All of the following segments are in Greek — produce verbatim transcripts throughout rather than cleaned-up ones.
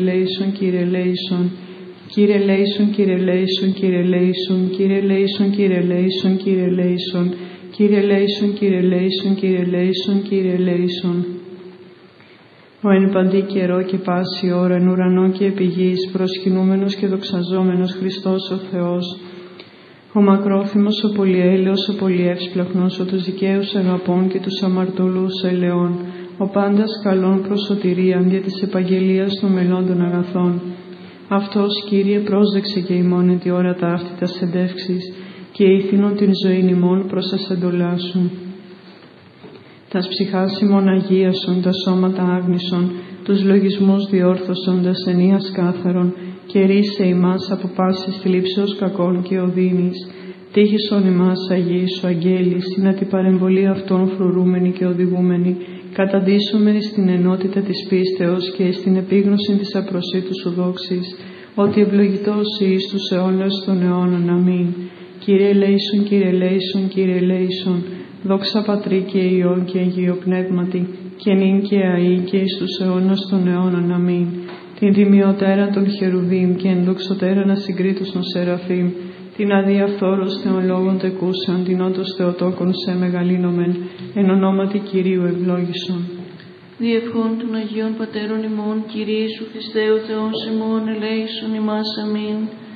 Λέησον, Κύριε Λέησον, Κύριε Λέησον, Κύριε Λέησον, Κύριε Λέησον, Κύριε Λέησον, Κύριε Λέησον, Κύριε Λέησον, Κύριε Λέησον, Κύριε Λέησον, Κύριε Λέησον, Κύριε Λέησον. Ο εν παντή καιρό και πάση ώρα εν ουρανό και επί γης, προσκυνούμενος και δοξαζόμενος Χριστός ο Θεός, ο μακρόθυμος, ο πολυέλεος, ο πολυεύσπλαχνος, ο τους δικαίους αγαπών και τους αμαρτωλούς ελεών, ο πάντας καλών προς σωτηρίαν δια της επαγγελίας των μελλόντων αγαθών. Αυτός, Κύριε, πρόσδεξε και ημών εν τη ώρα ταύτη τας εντεύξεις και ήθινον την ζωήν ημών προς τας εντολάς σου. Τας ψυχάς ημών αγίασον, τα σώματα άγνησον, τους λογισμούς διόρθωσον, τας ενίας κάθαρον, και ρίσε ημάς από πάσης θλίψεως κακών και οδύνης. Τύχησον ημάς Αγίοι σου αγγέλης, να την παρεμβολή αυτών φρουρούμενη και οδηγούμενη, καταντήσομενη στην ενότητα της πίστεως και στην επίγνωση της απροσίτου σου δόξης, ότι ευλογητός εις τους αιώνας των αιώνων. Αμήν. Κύριε Λέησον, Κύριε Λέησον, Κύριε Λέησον, δόξα Πατρί και Υιό και Αγίο Πνεύματι, και νυν και αεί και εις τους αιώνας των αιώνων. Αμήν. Την τιμιωτέρα των χερουβίμ και ενδοξωτέρα να συγκρίτους των σεραφείμ, την αδιαφθόρος θεων λόγων τεκούσαν, την όντως Θεοτόκον σε μεγαλύνομεν, εν ονόματι Κυρίου ευλόγησον. Διευχών των Αγίων Πατέρων ημών, Κύριε Ιησού Χριστέ ο Θεός ημών, ελέησον ημάς. Αμήν.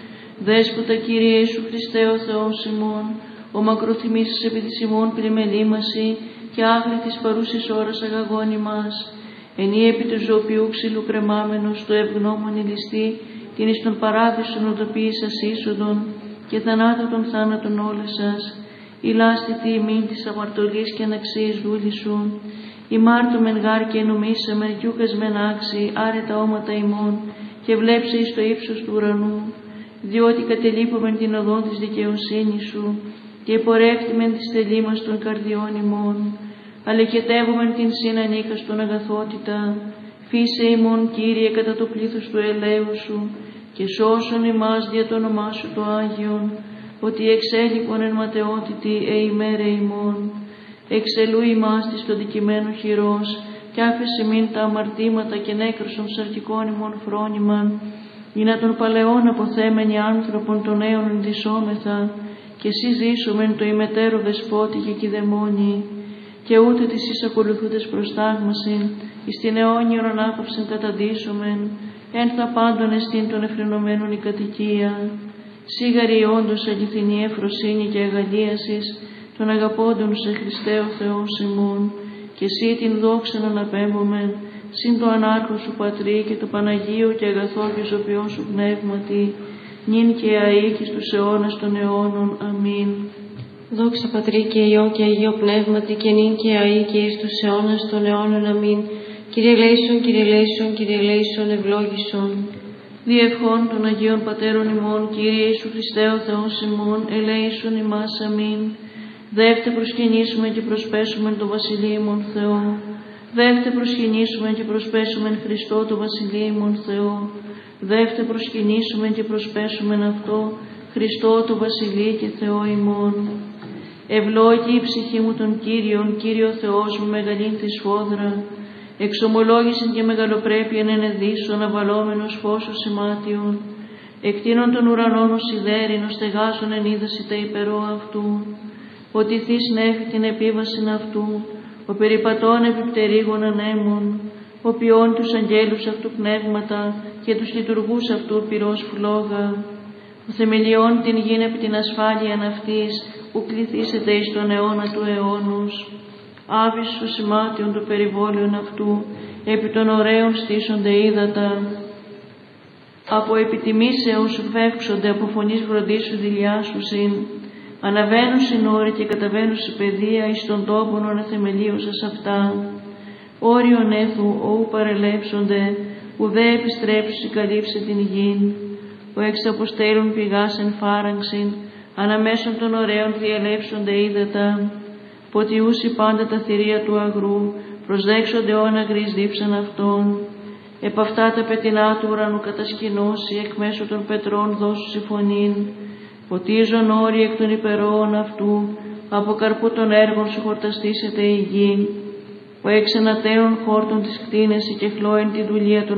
Δέσποτα Κύριε Ιησού Χριστέ ο Θεός ημών, ο μακροθυμήσας επί της ημών πλημελήμαση και άγρη της παρούσης ώρας αγαγών ημάς, ενή επί του ζωοποιού ξύλου κρεμάμενος, το ευγνώμονη ληστή, την εις τον παράδεισον οδοποίησας είσοδον και θανάτων των θάνατων όλες σας, η λάστητη ημίν της αμαρτωλής και αναξίας δούλησου, η μάρτωμεν γάρ και ενομίσαμεν γιούκας μεν άξι, άρετα όματα ημών, και βλέψε εις το ύψος του ουρανού, διότι κατελείπομεν την οδόν της δικαιοσύνης σου και πορεύτημεν της θελήμας των καρδιών ημών, αλεκετεύομεν την συνανίκα στον αγαθότητα, φύσε ημών Κύριε κατά το πλήθος του ελέου σου και σώσον ημάς δια το όνομά σου το Άγιον, ότι εξέλιπον εν ματαιότητη ε ημέρε ημών. Εξελού ημάς της το δικημένο χειρός κι άφεση μην τα αμαρτήματα και νέκρωσον σαρτικών ημών φρόνημαν, ή να τον παλαιών αποθέμενοι άνθρωπον των νέων ενδυσόμεθα και εσύ ζήσομεν το ημετέρω δεσπότη και κηδεμόνι, και ούτε της εις ακολουθούντες προστάγμασιν, εις την αιώνιον ανάπαυσιν καταντήσομεν, εν θα πάντων εστίν των εφρενωμένων η κατοικία. Σίγαρη όντως αληθινή ευφροσύνη και αγαλίασης των αγαπώντων σε Χριστέ ο Θεός ημών, και εσύ την δόξα να αναπέμπομεν, συν το ανάρχο σου Πατρί και το Παναγίο και αγαθό και ζωπιό σου πνεύματι, νυν και αεί και στους αιώνας των αιώνων. Αμήν. Δόξα Πατρί και Υιό και Αγίο Πνεύματι, και νυν και αεί και εις τους αιώνας των αιώνων. Αμήν. Κύριε Λέησον, Κύριε Λέησον, Κύριε Λέησον, ευλόγησον. Διευχών των Αγίων Πατέρων ημών, Κύριε Ιησού Χριστέ ο Θεός ημών, ελέησον ημάς. Αμήν. Δεύτε προσκυνήσουμε και προσπέσουμε το Βασιλείμον Θεό. Δεύτε προσκυνήσουμε και προσπέσουμε Χριστό το Βασιλείμον Θεό. Δεύτε προσκυνήσουμε και προσπέσουμε αυτό, Χριστό το Βασιλεί και Θεό ημών. Ευλόγη η ψυχή μου των Κύριων, Κύριο Θεός μου μεγαλήν τη σφόδρα. Εξομολόγησεν και μεγαλοπρέπειαν εν εδίσου αναβαλόμενος φώσος ημάτιον. Εκτείνων των ουρανών ως σιδέριν, ως στεγάσον εν είδαση τα υπερό αυτού. Ότι θείς νέφη την επίβασιν αυτού, ο περιπατών επιπτερίγων ανέμων, ο ποιών τους αγγέλους αυτού πνεύματα και τους λειτουργούς αυτού πυρός φλόγα. Ο θεμελιών την γην επί την ασφάλειαν αυτής, που κληθήσεται εις τον αιώνα του αιώνους. Άβυσσο σημάτιον το περιβόλιον αυτού, επί των ωραίων στήσονται ύδατα. Από επιτιμήσεως σου φεύξονται, από φωνής βροντίσου δηλιάσουσιν. Αναβαίνουν συνόροι και καταβαίνουν σε παιδεία εις τον τόπον αναθεμελίωσας αυτά. Όριον έθου, όου παρελέψονται, ουδέ επιστρέψουσι καλύψε την γην. Ο εξ αποστέλων πηγάς εν φάραγξιν, αναμέσων των ωραίων διαλέψονται ύδατα. Ποτιούσι πάντα τα θηρία του αγρού, προσδέξονται όν αγρής δίψαν αυτών. Επ' αυτά τα πετεινά του ουρανού κατασκηνώσει, εκ μέσω των πετρών δώσουσι φωνήν. Ποτίζον όροι εκ των υπερόων αυτού, από καρπού των έργων σου χορταστήσεται η γη. Ο εξ ανατέων χόρτων της κτίνεση και χλώεν τη δουλεία των